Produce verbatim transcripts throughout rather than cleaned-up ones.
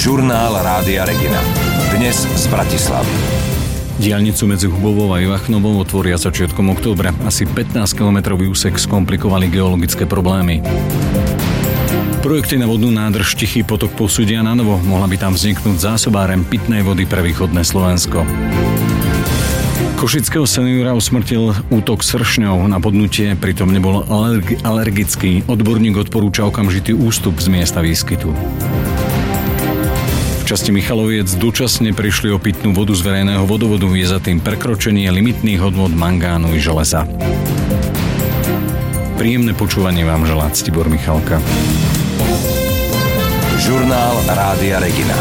Žurnál Rádia Regina. Dnes z Bratislavy. Diaľnicu medzi Hubovou a Ivachnovou otvoria začiatkom októbra. Asi pätnásťkilometrový úsek skomplikovali geologické problémy. Projekty na vodnú nádrž Tichý potok posúdia na novo. Mohla by tam vzniknúť zásobárem pitnej vody pre východné Slovensko. Košického seniora usmrtil útok sršňou. Napadnutie pritom nebol alergi- alergický. Odborník odporúča okamžitý ústup z miesta výskytu. V časti Michaloviec dočasne prišli o pitnú vodu z verejného vodovodu. Je za tým prekročenie limitných hodnôt mangánu i železa. Príjemné počúvanie vám želá Ctibor Michalka. Žurnál Rádia Regina.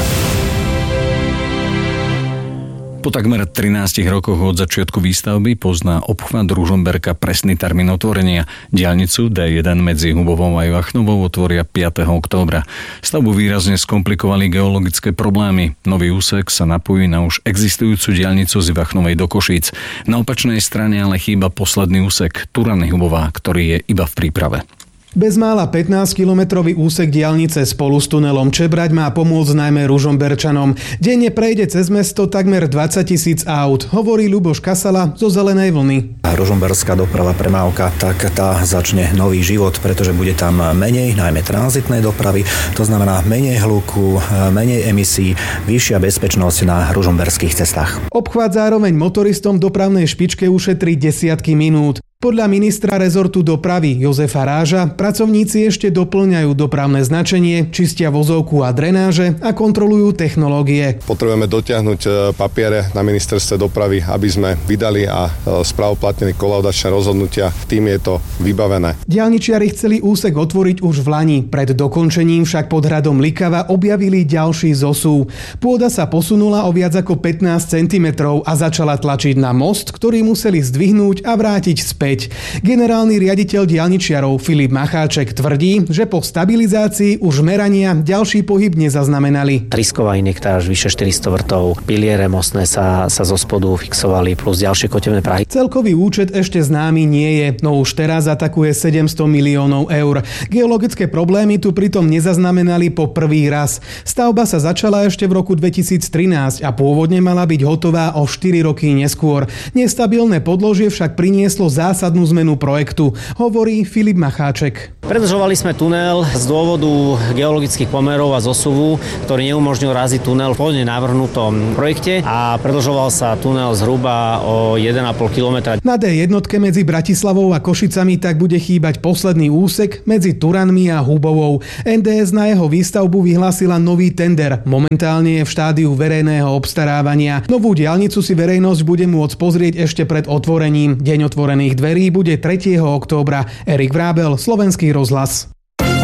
Po takmer trinástich rokoch od začiatku výstavby pozná obchvat Ružomberka presný termín otvorenia. Diaľnicu dé jeden medzi Hubovou a Ivachnovou otvoria piateho októbra. Stavbu výrazne skomplikovali geologické problémy. Nový úsek sa napojí na už existujúcu diaľnicu z Ivachnovej do Košíc. Na opačnej strane ale chýba posledný úsek Turany-Hubová, ktorý je iba v príprave. Bezmála pätnásťkilometrový úsek diaľnice spolu s tunelom Čebrať má pomôcť najmä Ružomberčanom. Denne prejde cez mesto takmer dvadsaťtisíc aut, hovorí Ľuboš Kasala zo Zelenej vlny. Ružomberská doprava premávka, tak tá začne nový život, pretože bude tam menej, najmä tranzitnej dopravy, to znamená menej hluku, menej emisí, vyššia bezpečnosť na ružomberských cestách. Obchvat zároveň motoristom v dopravnej špičke ušetrí desiatky minút. Podľa ministra rezortu dopravy Jozefa Ráža pracovníci ešte doplňajú dopravné značenie, čistia vozovku a drenáže a kontrolujú technológie. Potrebujeme dotiahnuť papiere na ministerstve dopravy, aby sme vydali a správoplatnili kolaudačné rozhodnutia. Tým je to vybavené. Diaľničiari chceli úsek otvoriť už v lani. Pred dokončením však pod hradom Likava objavili ďalší zosúv. Pôda sa posunula o viac ako pätnásť centimetrov a začala tlačiť na most, ktorý museli zdvihnúť a vrátiť späť. Generálny riaditeľ diaľničiarov Filip Macháček tvrdí, že po stabilizácii už merania ďalší pohyb nezaznamenali. Trysková injektáž vyše štyristo vrtov, piliere mostné sa, sa zo spodu fixovali plus ďalšie kotevné prahy. Celkový účet ešte známy nie je, no už teraz atakuje sedemsto miliónov eur. Geologické problémy tu pritom nezaznamenali po prvý raz. Stavba sa začala ešte v roku dvetisíctrinásť a pôvodne mala byť hotová o štyri roky neskôr. Nestabilné podložie však prinieslo zásad zásadnú zmenu projektu, hovorí Filip Macháček. Predĺžovali sme tunel z dôvodu geologických pomerov a zosuvu, ktorý neumožnil raziť tunel v pôvodne navrhnutom projekte a predĺžoval sa tunel zhruba o jeden a pol kilometra. Na dé jednotke medzi Bratislavou a Košicami tak bude chýbať posledný úsek medzi Turanmi a Hubovou. en dé es na jeho výstavbu vyhlásila nový tender. Momentálne je v štádiu verejného obstarávania. Novú diaľnicu si verejnosť bude môcť pozrieť ešte pred otvorením. Deň otvorených dverí bude tretieho októbra. Erik Vrábel, Slovenský rozhlas.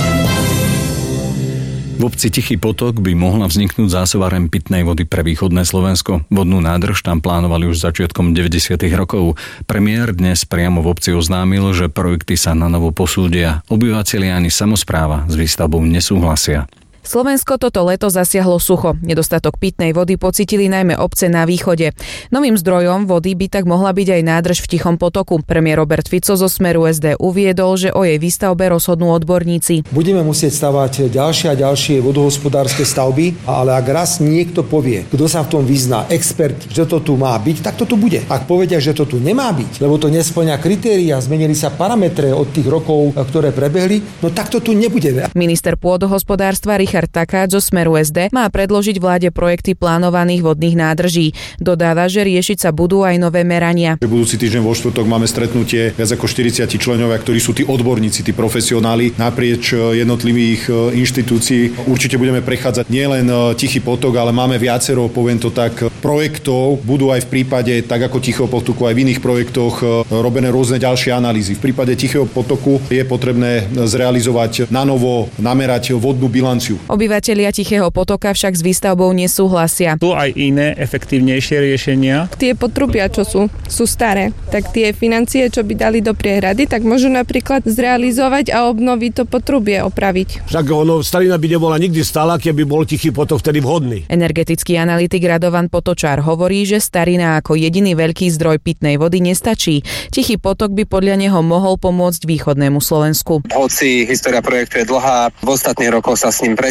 V obci Tichý potok by mohla vzniknúť zásobárem pitnej vody pre východné Slovensko. Vodnú nádrž tam plánovali už začiatkom deväťdesiatych rokov. Premiér dnes priamo v obci oznámil, že projekty sa na novo posúdia. Obyvatelia ani samospráva s výstavbou nesúhlasia. Slovensko toto leto zasiahlo sucho. Nedostatok pitnej vody pocítili najmä obce na východe. Novým zdrojom vody by tak mohla byť aj nádrž v Tichom potoku. Premiér Robert Fico zo Smeru es dé uviedol, že o jej výstavbe rozhodnú odborníci. Budeme musieť stavať ďalšie a ďalšie vodohospodárske stavby, ale ak raz niekto povie, kto sa v tom vyzná, expert, že to tu má byť, tak to tu bude. Ak povedia, že to tu nemá byť, lebo to nespĺňa kritériá, zmenili sa parametre od tých rokov, ktoré prebehli, no tak to tu nebude. Minister pôdohospodárstva Richard Takáč zo Smeru es dé má predložiť vláde projekty plánovaných vodných nádrží. Dodáva, že riešiť sa budú aj nové merania. Budúci týždeň vo štvrtok máme stretnutie viac ako štyridsať členovia, ktorí sú tí odborníci, tí profesionáli naprieč jednotlivých inštitúcií. Určite budeme prechádzať nielen Tichý potok, ale máme viacero, poviem to tak, projektov. Budú aj v prípade, tak ako Tichého potoku, aj v iných projektoch robené rôzne ďalšie analýzy. V prípade Tichého potoku je potrebné zrealizovať na novo, namerať vodnú bilanciu. Obyvatelia Tichého potoka však s výstavbou nesúhlasia. Sú aj iné efektívnejšie riešenia. Tie potrubia, čo sú, sú staré, tak tie financie, čo by dali do priehrady, tak môžu napríklad zrealizovať a obnoviť to potrubie, opraviť. Však ono, starina by nebola nikdy stála, keby bol Tichý potok vtedy vhodný. Energetický analytik Radovan Potočár hovorí, že starina ako jediný veľký zdroj pitnej vody nestačí. Tichý potok by podľa neho mohol pomôcť východnému Slovensku. Hoci história projektu je dlhá, v ostatných rokoch sa s ním pres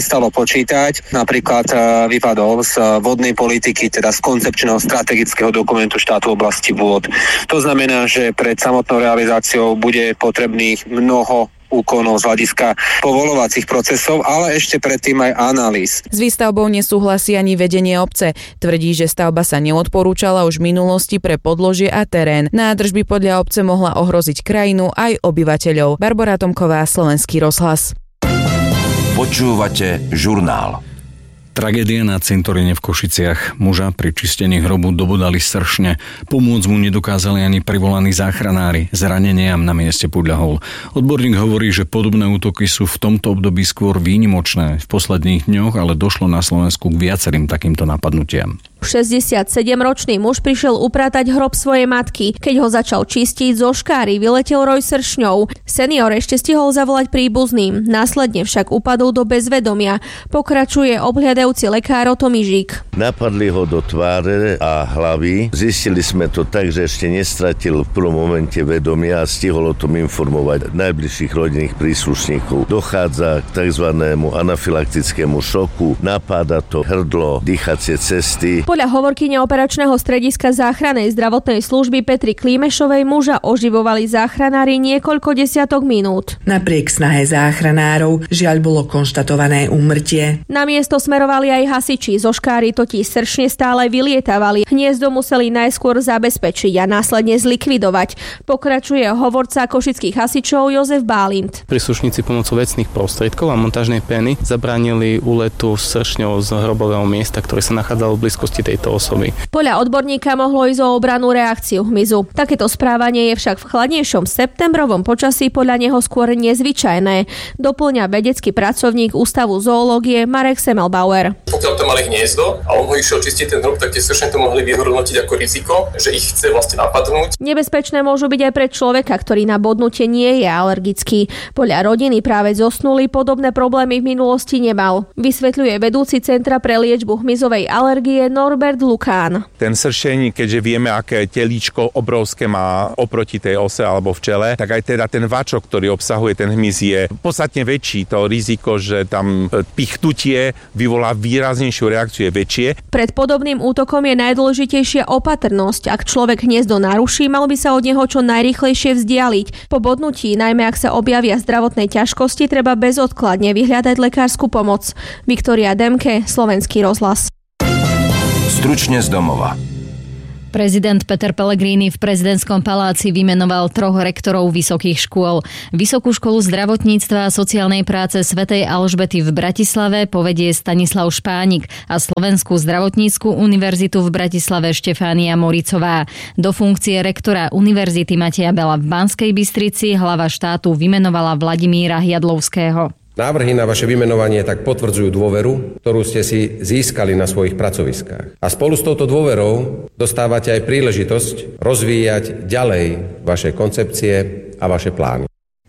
prestalo počítať. Napríklad vypadol z vodnej politiky, teda z koncepčného strategického dokumentu štátu v oblasti vôd. To znamená, že pred samotnou realizáciou bude potrebných mnoho úkonov z hľadiska povoľovacích procesov, ale ešte predtým aj analýz. S výstavbou nesúhlasí ani vedenie obce. Tvrdí, že stavba sa neodporúčala už v minulosti pre podložie a terén. Nádrž by podľa obce mohla ohroziť krajinu aj obyvateľov. Barbora Tomková, Slovenský rozhlas. Počúvate žurnál. Tragédia na cintoríne v Košiciach. Muža pri čistení hrobu dobodali sršne. Pomôcť mu nedokázali ani privolaní záchranári. Zraneniam na mieste podľahol. Odborník hovorí, že podobné útoky sú v tomto období skôr výnimočné. V posledných dňoch ale došlo na Slovensku k viacerým takýmto napadnutiam. šesťdesiatsedemročný muž prišiel upratať hrob svojej matky. Keď ho začal čistiť, zo škáry vyletel roj sršňou. Senior ešte stihol zavolať príbuzným. Následne však upadol do bezvedomia. Pokračuje obhliadajúci lekár Tomižík. Napadli ho do tváre a hlavy. Zistili sme to tak, že ešte nestratil v prvom momente vedomia a stihol o tom informovať najbližších rodinných príslušníkov. Dochádza k tzv. Anafylaktickému šoku. Napáda to hrdlo, dýchacie cesty. Podľa hovorkyne operačného strediska záchrannej zdravotnej služby Petry Klímešovej muža oživovali záchranári niekoľko desiatok minút. Napriek snahe záchranárov žiaľ bolo konštatované úmrtie. Na miesto smerovali aj hasiči, zo škáry totiž sršne stále vylietavali. Hniezdo museli najskôr zabezpečiť a následne zlikvidovať. Pokračuje hovorca košických hasičov Jozef Bálint. Príslušníci pomocou vecných prostriedkov a montážnej pény zabránili úletu sršňou z hrobového miesta, ktoré sa nachádzalo v blízkosti tejto osoby. Podľa odborníka mohlo ísť o obranú reakciu hmyzu. Takéto správanie je však v chladnejšom septembrovom počasí podľa neho skôr nezvyčajné. Doplňa vedecký pracovník Ústavu zoológie Marek Semmelbauer. Pokiaľ to mali hniezdo a on ho išiel čistiť ten hrob, tak tie sršne to mohli vyhodnotiť ako riziko, že ich chce vlastne napadnúť. Nebezpečné môžu byť aj pre človeka, ktorý na bodnutie nie je alergický. Podľa rodiny práve zosnulý podobné problémy v minulosti nemal. Vysvetľuje vedúci Centra pre liečbu hmyzovej alergie Norbert Lukán. Ten sršeň, keďže vieme, aké telíčko obrovské má oproti tej ose alebo v čele, tak aj teda ten vačok, ktorý obsahuje ten hmyz, je podstatne väčší. To riziko, že tam pichnutie vyvolá výraznejšiu reakciu, je väčšie. Pred podobným útokom je najdôležitejšia opatrnosť. Ak človek hniezdo naruší, mal by sa od neho čo najrýchlejšie vzdialiť. Po bodnutí, najmä ak sa objavia zdravotné ťažkosti, treba bezodkladne vyhľadať lekárskú pomoc. Viktória Demke, Slovenský rozhlas. Stručne z domova. Prezident Peter Pellegrini v prezidentskom paláci vymenoval troch rektorov vysokých škôl. Vysokú školu zdravotníctva a sociálnej práce svätej Alžbety v Bratislave povedie Stanislav Špánik a Slovenskú zdravotnícku univerzitu v Bratislave Štefánia Moricová. Do funkcie rektora Univerzity Mateja Bela v Banskej Bystrici hlava štátu vymenovala Vladimíra Jadlovského. Návrhy na vaše vymenovanie tak potvrdzujú dôveru, ktorú ste si získali na svojich pracoviskách. A spolu s touto dôverou dostávate aj príležitosť rozvíjať ďalej vaše koncepcie a vaše plány.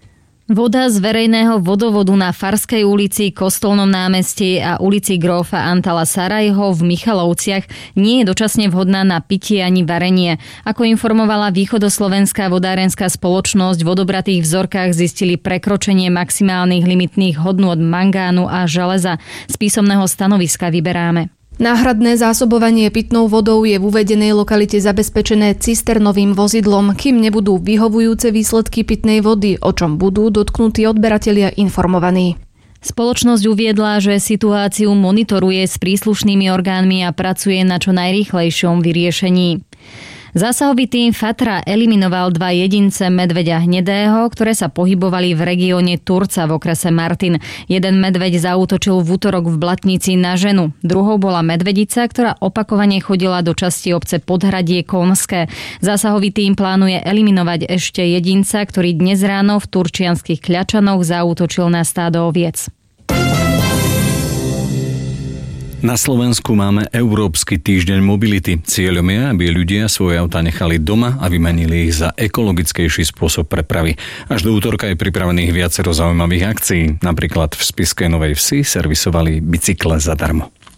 Voda z verejného vodovodu na Farskej ulici, Kostolnom námestí a ulici Grófa Antala Sarajho v Michalovciach nie je dočasne vhodná na pitie ani varenie. Ako informovala Východoslovenská vodárenská spoločnosť, v odobratých vzorkách zistili prekročenie maximálnych limitných hodnôt mangánu a železa. Z písomného stanoviska vyberáme. Náhradné zásobovanie pitnou vodou je v uvedenej lokalite zabezpečené cisternovým vozidlom, kým nebudú vyhovujúce výsledky pitnej vody, o čom budú dotknutí odberatelia informovaní. Spoločnosť uviedla, že situáciu monitoruje s príslušnými orgánmi a pracuje na čo najrýchlejšom vyriešení. Zásahový tím Fatra eliminoval dva jedince medveďa hnedého, ktoré sa pohybovali v regióne Turca v okrese Martin. Jeden medveď zaútočil v útorok v Blatnici na ženu. Druhou bola medvedica, ktorá opakovane chodila do časti obce Podhradie Konské. Zásahový tím plánuje eliminovať ešte jedinca, ktorý dnes ráno v turčianskych Kľačanoch zaútočil na stádo oviec. Na Slovensku máme Európsky týždeň mobility. Cieľom je, aby ľudia svoje autá nechali doma a vymenili ich za ekologickejší spôsob prepravy. Až do útorka je pripravených viacero zaujímavých akcií. Napríklad v Spišskej Novej Vsi servisovali bicykle zadarmo.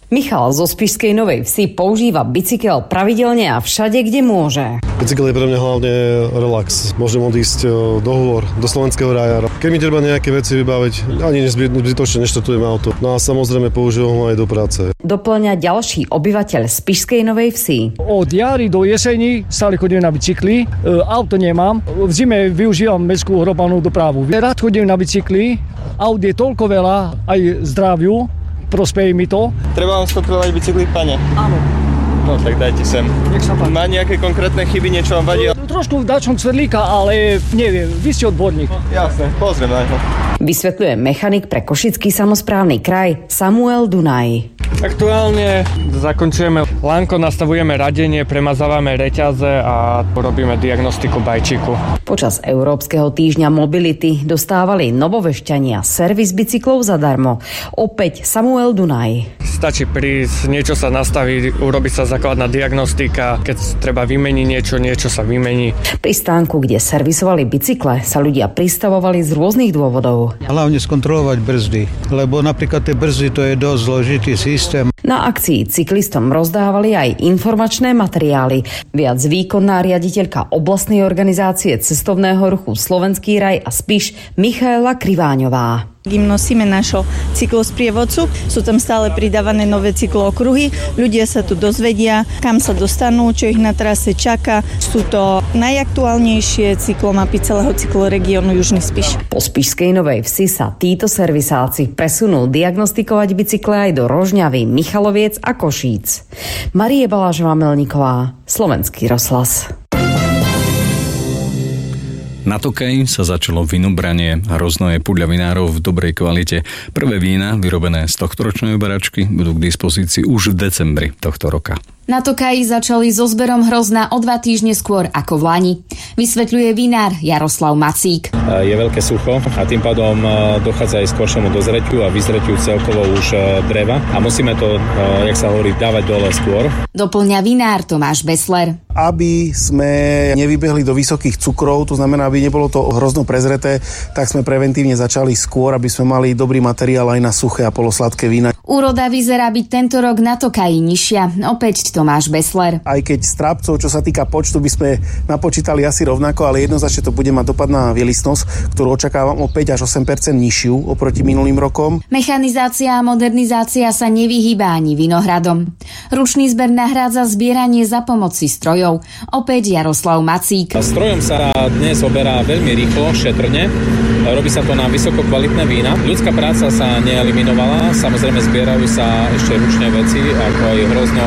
Michal zo Spišskej Novej Vsi používa bicykel pravidelne a všade, kde môže. Bicykel je pre mňa hlavne relax. Môžem odísť do hôr, do slovenského rája. Keď mi treba nejaké veci vybaviť, ani nezbytočne neštartujem auto. No a samozrejme používam ho aj do práce. Doplňa ďalší obyvateľ Spišskej Novej Vsi. Od jary do jeseni stále chodím na bicykli. E, auto nemám. V zime využívam mestskú hromadnú dopravu. Rád chodím na bicykli. Aut je toľko veľa aj zdraviu. Prospeje mi to. Treba vám skontrolovať bicykli, pane? Áno. No tak dajte sem. Nech sa páči. Má nejaké konkrétne chyby, niečo vám vadí? Trošku dačom cvrlíka, ale neviem, vy ste odborník. Jasné, pozriem na ňo. Vysvetľuje mechanik pre Košický samosprávny kraj Samuel Dunaj. Aktuálne zakončujeme lánko, nastavujeme radenie, premazávame reťaze a robíme diagnostiku bajčíku. Počas Európskeho týždňa mobility dostávali novovešťania servis bicyklov zadarmo. Opäť Samuel Dunaj. Stačí prísť, niečo sa nastaví, urobí sa základná diagnostika, keď treba vymeniť niečo, niečo sa vymení. Pri stánku, kde servisovali bicykle, sa ľudia pristavovali z rôznych dôvodov. Hlavne skontrolovať brzdy, lebo napríklad tie brzdy to je dosť zložitý systém. Na akcii cyklistom rozdávali aj informačné materiály. Viac výkonná riaditeľka oblastnej organizácie cestovného ruchu Slovenský raj a Spiš Michaela Kriváňová. Im nosíme našho cyklosprievodcu, sú tam stále pridávané nové cyklookruhy, ľudia sa tu dozvedia, kam sa dostanú, čo ich na trase čaká. Sú to najaktuálnejšie cyklomapy celého cykloregiónu Južný Spiš. Po Spišskej Novej Vsi sa títo servisáci presunú diagnostikovať bicykle aj do Rožňavy, Michaloviec a Košíc. Marie Balážová-Melníková, Slovenský rozhlas. Na Tokaji sa začalo vinobranie a roznoje podľa vinárov v dobrej kvalite. Prvé vína, vyrobené z tohtoročnej oberačky, budú k dispozícii už v decembri tohto roka. Na Tokaji začali so zberom hrozna o dva týždne skôr ako v lani. Vysvetľuje vinár Jaroslav Macík. Je veľké sucho a tým pádom dochádza aj skoršiemu dozretiu a vyzretiu celkovo už dreva a musíme to, jak sa hovorí, dávať dole skôr. Doplňa vinár Tomáš Besler. Aby sme nevybehli do vysokých cukrov, to znamená, aby nebolo to hrozno prezreté, tak sme preventívne začali skôr, aby sme mali dobrý materiál aj na suché a polosladké vína. Úroda vyzerá byť tento rok na Tokaji nižšia. Opäť Tomáš Besler. Aj keď strápcov, čo sa týka počtu, by sme napočítali asi rovnako, ale jednoznačne to bude mať dopad na vielistnosť, ktorú očakávam o päť až osem percent nižšiu oproti minulým rokom. Mechanizácia a modernizácia sa nevyhýba ani vinohradom. Ručný zber nahrádza zbieranie za pomoci strojov. Opäť Jaroslav Macík. Strojom sa dnes oberá veľmi rýchlo, šetrne. Robí sa to na vysoko kvalitné vína. Ľudská práca sa neeliminovala. Samozrejme zbierajú sa ešte ručné veci, ako aj hrozno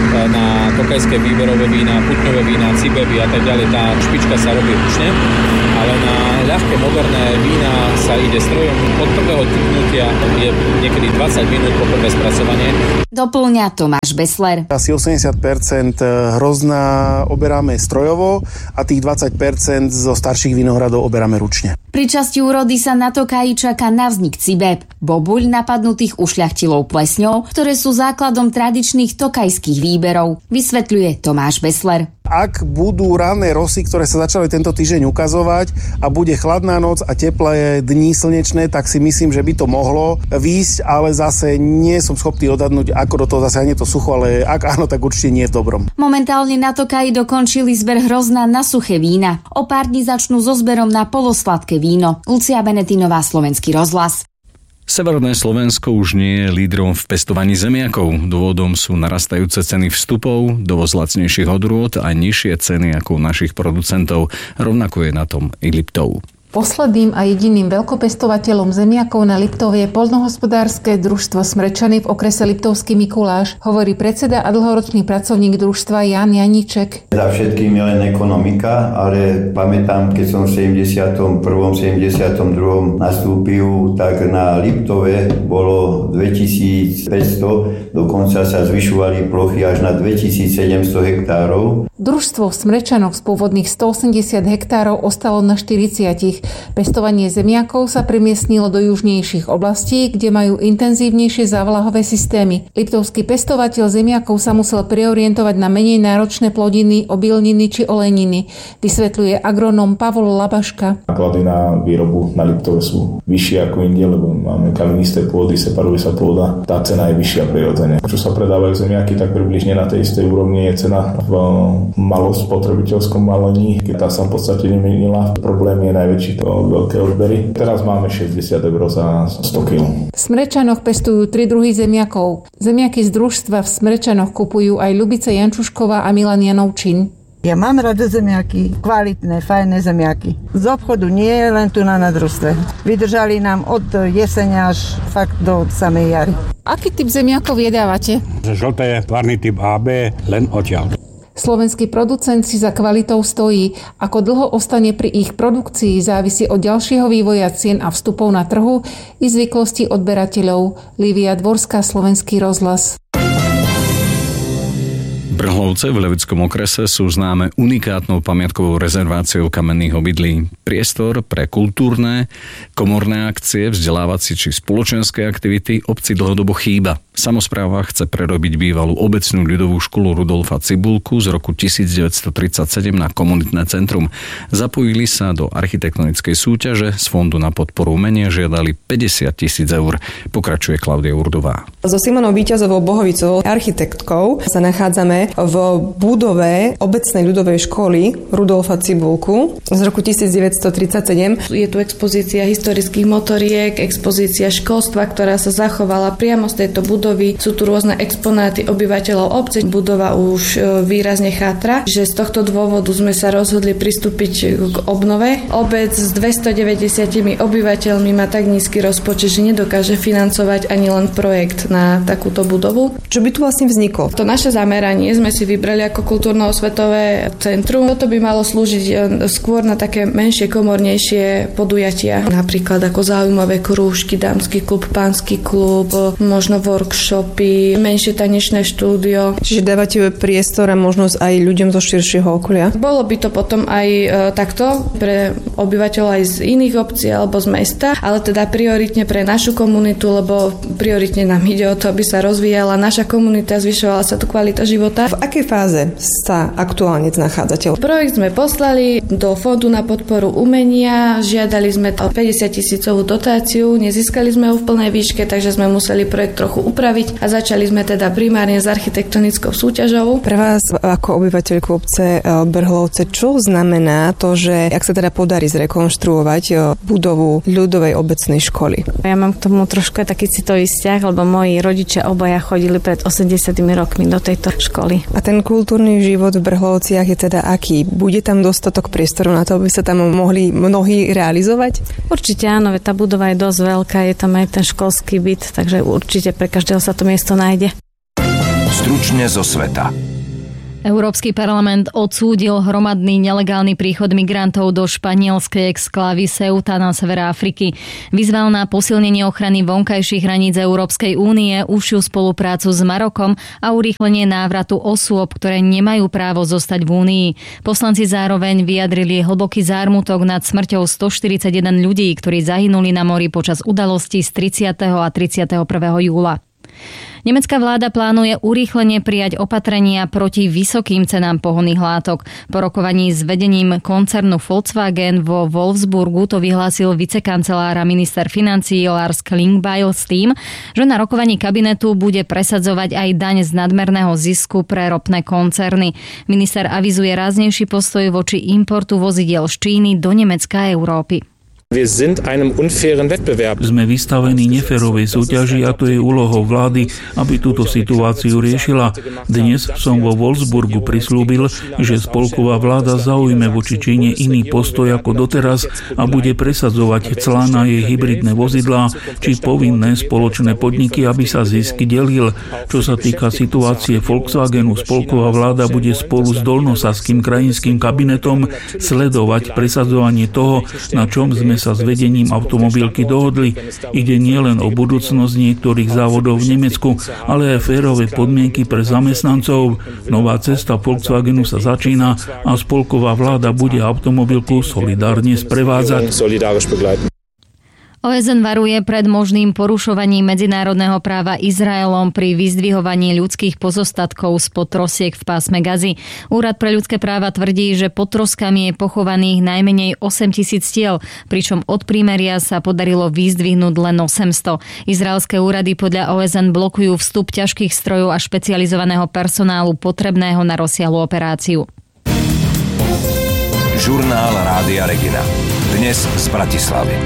na tokajské výberové vína, putňové vína, cibevy a tak ďalej. Tá špička sa robí ručne, ale na ľahké moderné vína sa ide strojom. Od prvého ťuknutia je niekedy dvadsať minút po prvé spracovanie. Doplňa Tomáš Besler. Asi osemdesiat percent hrozna oberáme strojovo a tých dvadsať percent zo starších vinohradov oberáme ručne. Pri časti úrody sa na Tokaji čaká na vznik cibeb, bobuľ napadnutých ušľachtilou plesňou, ktoré sú základom tradičných tokajských výberov, vysvetľuje Tomáš Besler. Ak budú ranné rosy, ktoré sa začali tento týždeň ukazovať a bude chladná noc a teplé dni slnečné, tak si myslím, že by to mohlo výjsť, ale zase nie som schopný odhadnúť, ako do toho zasiahne to sucho, ale ak áno, tak určite nie v dobrom. Momentálne na Tokaji dokončili zber hrozna na suché vína. O pár dní začnú so zberom na polosladké víno. Lucia Benetinová, Slovenský rozhlas. Severné Slovensko už nie je lídrom v pestovaní zemiakov. Dôvodom sú narastajúce ceny vstupov, dovoz lacnejších odrôd a nižšie ceny ako u našich producentov. Rovnako je na tom i Liptov. Posledným a jediným veľkopestovateľom zemiakov na Liptov je poľnohospodárske družstvo Smrečany v okrese Liptovský Mikuláš, hovorí predseda a dlhoročný pracovník družstva Jan Janíček. Za všetkým je len ekonomika, ale pamätám, keď som v sedemdesiatom prvom sedemdesiatom druhom nastúpil, tak na Liptove bolo dvetisícpäťsto, dokonca sa zvyšovali plochy až na dvetisícsedemsto hektárov. Družstvo v Smrečanoch z pôvodných stoosemdesiat hektárov ostalo na štyridsať. Pestovanie zemiakov sa premiestnilo do južnejších oblastí, kde majú intenzívnejšie závlahové systémy. Liptovský pestovateľ zemiakov sa musel preorientovať na menej náročné plodiny, obilniny či olejniny, vysvetľuje agronóm Pavol Labaška. Náklady na výrobu na Liptove sú vyššie ako inde, lebo máme kamenisté pôdy, separuje sa pôda, tá cena je vyššia prirodzene. Čo sa predávajú zemiaky, tak približne na tej istej úrovni je cena v malospotrebiteľskom balení, keď tá sa v podstate nemenila. Problém je najväčší to veľké odbery. Teraz máme šesťdesiat eur za sto kilogramov. V Smrečanoch pestujú tri druhy zemiakov. Zemiaky z družstva v Smrečanoch kupujú aj Ľubica Jančušková a Milan Janovčín. Ja mám rada zemiaky, kvalitné, fajné zemiaky. Z obchodu nie, len tu na družstve. Vydržali nám od jesenia až fakt do samej jary. Aký typ zemiakov jedávate? Žlté, tvarný typ á bé, len odtiaľ. Slovenský producent si za kvalitou stojí. Ako dlho ostane pri ich produkcii, závisí od ďalšieho vývoja cien a vstupov na trhu i zvyklosti odberateľov. Lívia Dvorská, Slovenský rozhlas. Brhlovce v Levickom okrese sú známe unikátnou pamiatkovou rezerváciou kamenných obydlí. Priestor pre kultúrne, komorné akcie, vzdelávacie či spoločenské aktivity obci dlhodobo chýba. Samospráva chce prerobiť bývalú obecnú ľudovú školu Rudolfa Cibulku z roku devätnásťtridsaťsedem na komunitné centrum. Zapojili sa do architektonickej súťaže, z Fondu na podporu umenia žiadali päťdesiat tisíc eur. Pokračuje Klaudia Urdová. So Simonou Víťazovou Bohovicovou, architektkou, sa nachádzame v budove obecnej ľudovej školy Rudolfa Cibulku z roku devätnásťtridsaťsedem. Je tu expozícia historických motoriek, expozícia školstva, ktorá sa zachovala priamo z tejto budovy. Sú tu rôzne exponáty obyvateľov obce. Budova už výrazne chátra, že z tohto dôvodu sme sa rozhodli pristúpiť k obnove. Obec s dvestodeväťdesiat obyvateľmi má tak nízky rozpočet, že nedokáže financovať ani len projekt na takúto budovu. Čo by tu vlastne vzniklo? To naše zameranie sme si vybrali ako kultúrno-osvetové centrum. Toto by malo slúžiť skôr na také menšie, komornejšie podujatia. Napríklad ako zaujímavé krúžky, dámsky klub, pánsky klub, možno workshopy, menšie tanečné štúdio. Čiže dávate priestor a možnosť aj ľuďom zo širšieho okolia? Bolo by to potom aj e, takto pre obyvateľov aj z iných obcí alebo z mesta, ale teda prioritne pre našu komunitu, lebo prioritne nám ide o to, aby sa rozvíjala naša komunita, zvyšovala sa tu kvalita života. V akej fáze sa aktuálne nachádzate? Projekt sme poslali do Fondu na podporu umenia, žiadali sme o päťdesiat tisícovú dotáciu, nezískali sme ju v plnej výške, takže sme museli projekt trochu upraviť a začali sme teda primárne s architektonickou súťažou. Pre vás ako obyvateľku obce Brhlovce, čo znamená to, že ak sa teda podarí zrekonštruovať budovu ľudovej obecnej školy? Ja mám k tomu trošku taký citový vzťah, lebo moji rodičia obaja chodili pred osemdesiatimi rokmi do tejto školy. A ten kultúrny život v Brhlovciach je teda aký? Bude tam dostatok priestoru na to, aby sa tam mohli mnohí realizovať? Určite áno, tá budova je dosť veľká, je tam aj ten školský byt, takže určite pre každého sa to miesto nájde. Stručne zo sveta. Európsky parlament odsúdil hromadný nelegálny príchod migrantov do španielskej exklávy Ceuta na severe Afriky. Vyzval na posilnenie ochrany vonkajších hraníc Európskej únie, užšiu spoluprácu s Marokom a urýchlenie návratu osôb, ktoré nemajú právo zostať v únii. Poslanci zároveň vyjadrili hlboký zármutok nad smrťou stoštyridsaťjeden ľudí, ktorí zahynuli na mori počas udalostí z tridsiateho a tridsiateho prvého júla. Nemecká vláda plánuje urýchlene prijať opatrenia proti vysokým cenám pohonných látok. Po rokovaní s vedením koncernu Volkswagen vo Wolfsburgu to vyhlásil vicekancelár a minister financií Lars Klingbeil s tým, že na rokovaní kabinetu bude presadzovať aj daň z nadmerného zisku pre ropné koncerny. Minister avizuje ráznejší postoj voči importu vozidiel z Číny do Nemecka a Európy. Sme vystavení neférovej súťaži a to je úlohou vlády, aby túto situáciu riešila. Dnes som vo Wolfsburgu prislúbil, že spolková vláda zaujme voči Číne iný postoj ako doteraz a bude presadzovať clá na jej hybridné vozidlá či povinné spoločné podniky, aby sa zisk delil. Čo sa týka situácie Volkswagenu, spolková vláda bude spolu s dolnosaským krajinským kabinetom sledovať presadzovanie toho, na čom sme sa s vedením automobilky dohodli. Ide nielen o budúcnosť niektorých závodov v Nemecku, ale aj férové podmienky pre zamestnancov. Nová cesta Volkswagenu sa začína a spolková vláda bude automobilku solidárne sprevádzať. ó es en varuje pred možným porušovaním medzinárodného práva Izraelom pri vyzdvihovaní ľudských pozostatkov spod trosiek v pásme Gazy. Úrad pre ľudské práva tvrdí, že pod troskami je pochovaných najmenej osem tisíc tiel, pričom od prímeria sa podarilo vyzdvihnúť len osemsto. Izraelské úrady podľa ó es en blokujú vstup ťažkých strojov a špecializovaného personálu potrebného na rozsiahlu operáciu. Žurnál Rádia Regina. Dnes z Bratislavy.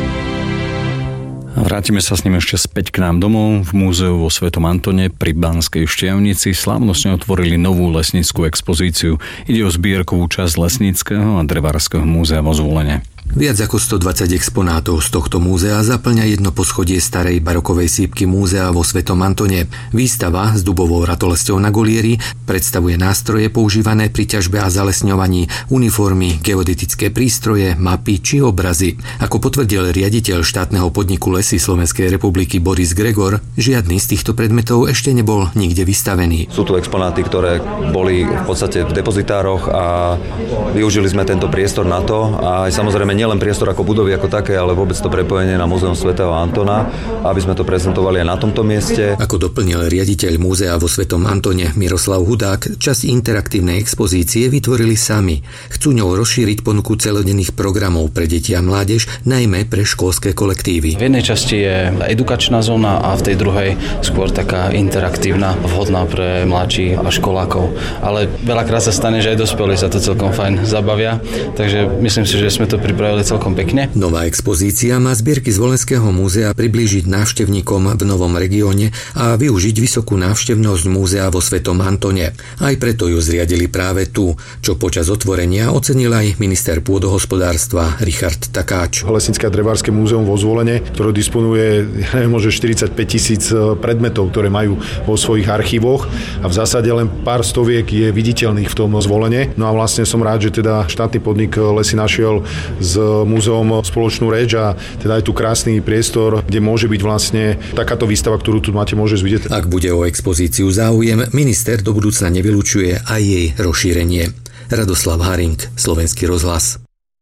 Vrátime sa s ním ešte späť k nám domov. V múzeu vo Svetom Antone pri Banskej Štiavnici slávnostne otvorili novú lesnícku expozíciu. Ide o zbierkovú časť Lesníckeho a Drevárskeho múzea vo Zvolene. Viac ako stodvadsať exponátov z tohto múzea zaplňa jedno poschodie starej barokovej sípky múzea vo Svetom Antone. Výstava s dubovou ratolesťou na golieri predstavuje nástroje používané pri ťažbe a zalesňovaní, uniformy, geodetické prístroje, mapy či obrazy. Ako potvrdil riaditeľ štátneho podniku Lesy Slovenskej republiky Boris Gregor, žiadny z týchto predmetov ešte nebol nikde vystavený. Sú tu exponáty, ktoré boli v podstate v depozitároch a využili sme tento priestor na to a aj samozrejme nielen priestor ako budovy ako také, ale vôbec to prepojenie na Múzeum svätého Antona, aby sme to prezentovali aj na tomto mieste. Ako doplnil riaditeľ múzea vo Svetom Antone Miroslav Hudák, časť interaktívnej expozície vytvorili sami. Chcú ňou rozšíriť ponuku celodenných programov pre deti a mládež, najmä pre školské kolektívy. V jednej časti je edukačná zóna a v tej druhej skôr taká interaktívna, vhodná pre mladší a školákov. Ale veľakrát sa stane, že aj dospelí sa to celkom fajn zabavia, takže myslím si, že sme to pripravili celkom pekne. Nová expozícia má zbierky z Volenského múzea priblížiť návštevníkom v novom regióne a využiť vysokú návštevnosť múzea vo Svetom Antone. Aj preto ju zriadili práve tu, čo počas otvorenia ocenil aj minister pôdohospodárstva Richard Takáč. Lesnícke a Drevárske múzeum vo Zvolene, ktoré disponuje možno štyridsaťpäť tisíc predmetov, ktoré majú vo svojich archívoch a v zásade len pár stoviek je viditeľných v tom Zvolene. No a vlastne som rád, že teda štátny podnik Lesy našiel s múzeom spoločnú reč a teda je tu krásny priestor, kde môže byť vlastne takáto výstava, ktorú tu máte môže vidieť. Ak bude o expozíciu záujem, minister do budúcna nevylučuje aj jej rozšírenie. Radoslav Haring, Slovenský rozhlas.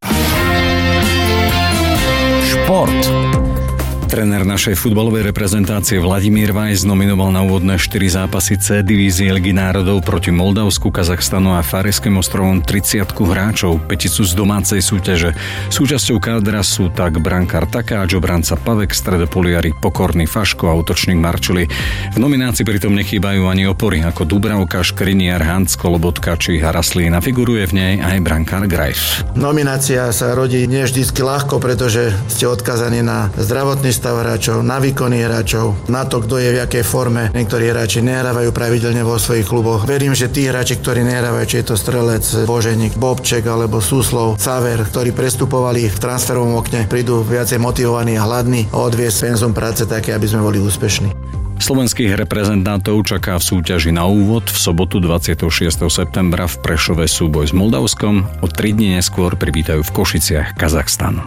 Šport. Tréner našej futbalovej reprezentácie Vladimír Vajs nominoval na úvodné štyri zápasy C divízie Ligy národov proti Moldavsku, Kazachstanu a Faerským ostrovom tridsiatku hráčov, päticu z domácej súťaže. Súčasťou kádra sú tak brankár Takáč, obranca Pavek, stredopoliari Pokorný Faško a útočník Marčuli. V nominácii pritom nechýbajú ani opory ako Dubravka, Škriniar, Hancko, Lobotka či Haraslín a figuruje v nej aj brankár Grajf. Nominácia sa rodí nie vždycky ľahko, pretože ste odkazaní na zdravotný stav hráčov, na výkony hráčov, na to, kto je v jakej forme. Niektorí hráči nehrávajú pravidelne vo svojich kluboch. Verím, že tí hráči, ktorí nehrávajú, či je to Strelec, Boženík, Bobček alebo Súslov, Caver, ktorí prestupovali v transferovom okne, prídu viacej motivovaní a hladní a odviesť penzum práce také, aby sme boli úspešní. Slovenských reprezentantov čaká v súťaži na úvod v sobotu dvadsiateho šiesteho septembra v Prešove súboj s Moldavskom. O tri dni neskôr privítajú v Košiciach Kazachstan.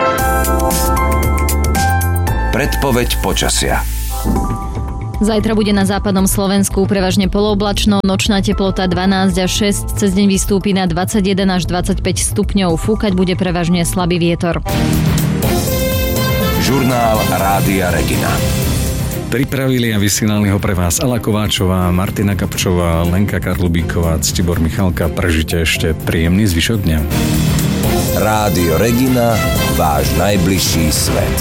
Predpoveď počasia. Zajtra bude na západnom Slovensku prevažne polooblačno, nočná teplota dvanásť až šesť, cez deň vystúpi na dvadsaťjeden až dvadsaťpäť stupňov, fúkať bude prevažne slabý vietor. Žurnál Rádia Regina. Pripravili a vysielali ho pre vás Ala Kováčová, Martina Kapčová, Lenka Karlubíková, Ctibor Michalka. Prežite ešte príjemný zvyšok dňa. Rádio Regina, váš najbližší svet.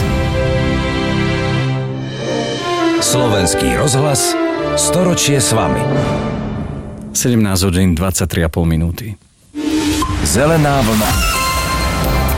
Slovenský rozhlas, storočie s vami. sedemnásť hodín dvadsaťtri a pol minúty. Zelená vlna.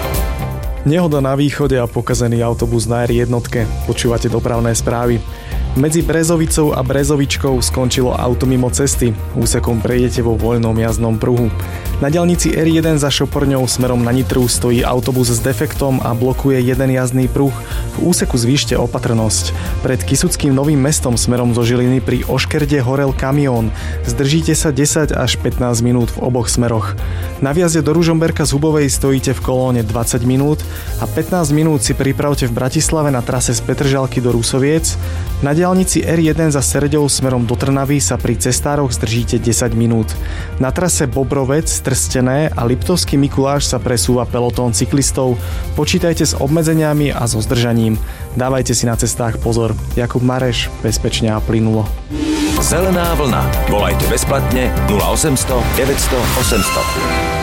Nehoda na východe a pokazený autobus na er jednotke. Počúvate dopravné správy. Medzi Brezovicou a Brezovičkou skončilo auto mimo cesty. Úsekom prejdete vo voľnom jazdnom pruhu. Na diaľnici er jeden za Šoporňou smerom na Nitru stojí autobus s defektom a blokuje jeden jazdný pruh. V úseku zvýšte opatrnosť. Pred Kysuckým Novým Mestom smerom zo Žiliny pri Oškerde horel kamión. Zdržíte sa desať až pätnásť minút v oboch smeroch. Na vjazde do Ružomberka z Hubovej stojíte v kolóne dvadsať minút a pätnásť minút si pripravte v Bratislave na trase z Petržalky do Rusoviec. Na diaľnici er jeden za Sereďou smerom do Trnavy sa pri cestároch zdržíte desať minút. Na trase Bobrovec, Trstené a Liptovský Mikuláš sa presúva pelotón cyklistov. Počítajte s obmedzeniami a so zdržaním. Dávajte si na cestách pozor. Jakub Mareš, bezpečne a plynulo. Zelená vlna. Volajte bezplatne nula osemsto deväťsto osemsto.